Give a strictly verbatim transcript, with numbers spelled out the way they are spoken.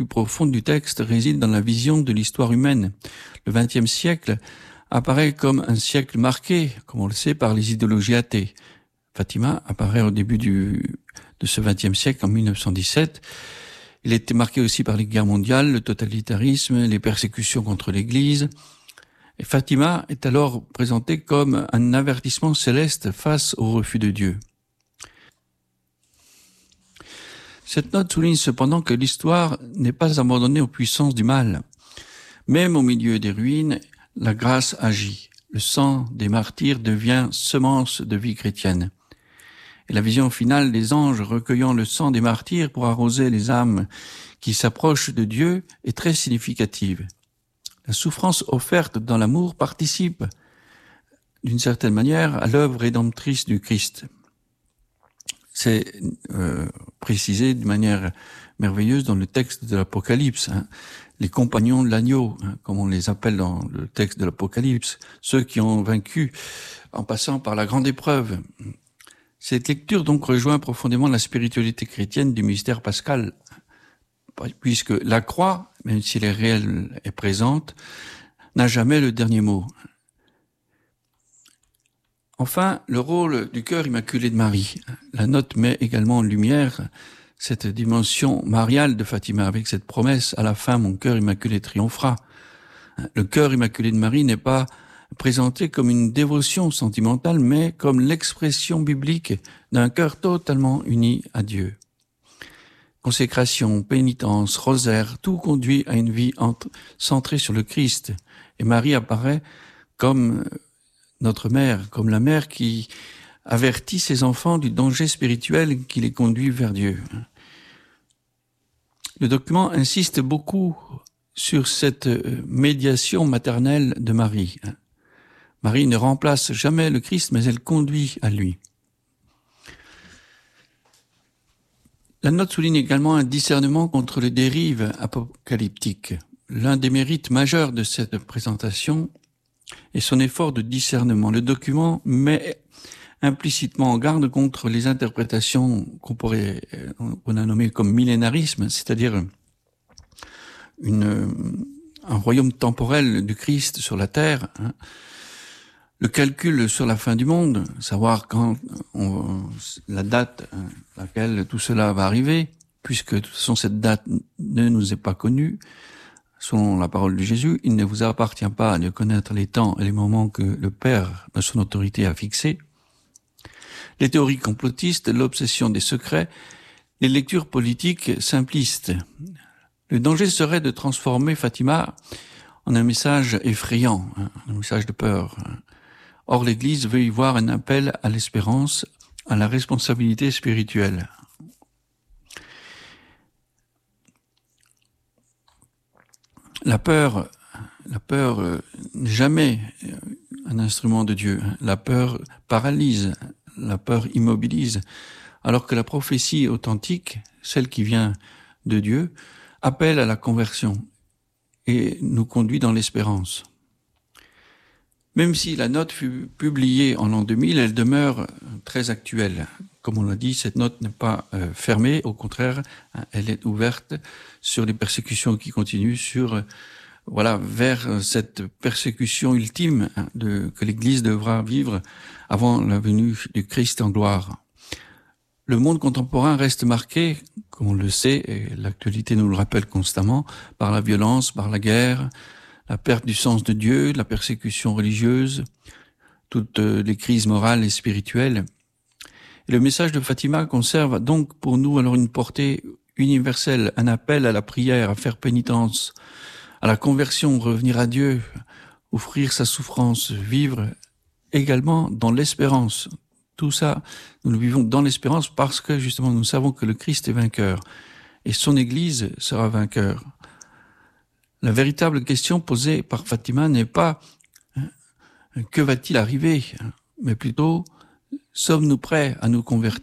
plus profonde du texte réside dans la vision de l'histoire humaine. Le vingtième siècle apparaît comme un siècle marqué, comme on le sait, par les idéologies athées. Fatima apparaît au début du, de ce vingtième siècle, en mille neuf cent dix-sept. Il était marqué aussi par les guerres mondiales, le totalitarisme, les persécutions contre l'Église. Et Fatima est alors présentée comme un avertissement céleste face au refus de Dieu. Cette note souligne cependant que l'histoire n'est pas abandonnée aux puissances du mal. Même au milieu des ruines, la grâce agit. Le sang des martyrs devient semence de vie chrétienne. Et la vision finale des anges recueillant le sang des martyrs pour arroser les âmes qui s'approchent de Dieu est très significative. La souffrance offerte dans l'amour participe, d'une certaine manière, à l'œuvre rédemptrice du Christ. C'est euh, précisé de manière merveilleuse dans le texte de l'Apocalypse. Hein. Les compagnons de l'agneau, hein, comme on les appelle dans le texte de l'Apocalypse, ceux qui ont vaincu en passant par la grande épreuve. Cette lecture donc rejoint profondément la spiritualité chrétienne du mystère pascal, puisque la croix, même si elle est réelle et présente, n'a jamais le dernier mot. Enfin, le rôle du cœur immaculé de Marie. La note met également en lumière cette dimension mariale de Fatima, avec cette promesse, à la fin, mon cœur immaculé triomphera. Le cœur immaculé de Marie n'est pas présenté comme une dévotion sentimentale, mais comme l'expression biblique d'un cœur totalement uni à Dieu. Consécration, pénitence, rosaire, tout conduit à une vie entre, centrée sur le Christ. Et Marie apparaît comme notre mère, comme la mère qui avertit ses enfants du danger spirituel qui les conduit vers Dieu. Le document insiste beaucoup sur cette médiation maternelle de Marie. Marie ne remplace jamais le Christ, mais elle conduit à lui. La note souligne également un discernement contre les dérives apocalyptiques. L'un des mérites majeurs de cette présentation est son effort de discernement. Le document met implicitement en garde contre les interprétations qu'on pourrait, on a nommé comme millénarisme, c'est-à-dire une, un royaume temporel du Christ sur la terre, hein. Le calcul sur la fin du monde, savoir quand on, la date à laquelle tout cela va arriver, puisque de toute façon cette date ne nous est pas connue, selon la parole de Jésus, il ne vous appartient pas de connaître les temps et les moments que le Père de son autorité a fixés. Les théories complotistes, l'obsession des secrets, les lectures politiques simplistes. Le danger serait de transformer Fatima en un message effrayant, un message de peur. Or, l'Église veut y voir un appel à l'espérance, à la responsabilité spirituelle. La peur, la peur euh, n'est jamais un instrument de Dieu. La peur paralyse, la peur immobilise, alors que la prophétie authentique, celle qui vient de Dieu, appelle à la conversion et nous conduit dans l'espérance. Même si la note fut publiée en l'an deux mille, elle demeure très actuelle. Comme on l'a dit, cette note n'est pas euh, fermée, au contraire, elle est ouverte sur les persécutions qui continuent, sur euh, voilà vers cette persécution ultime de, que l'Église devra vivre avant la venue du Christ en gloire. Le monde contemporain reste marqué, comme on le sait, et l'actualité nous le rappelle constamment, par la violence, par la guerre, la perte du sens de Dieu, la persécution religieuse, toutes les crises morales et spirituelles. Et le message de Fatima conserve donc pour nous alors une portée universelle, un appel à la prière, à faire pénitence, à la conversion, revenir à Dieu, offrir sa souffrance, vivre également dans l'espérance. Tout ça, nous le vivons dans l'espérance parce que justement nous savons que le Christ est vainqueur et son Église sera vainqueur. La véritable question posée par Fatima n'est pas hein, « que va-t-il arriver ?» mais plutôt « sommes-nous prêts à nous convertir ?»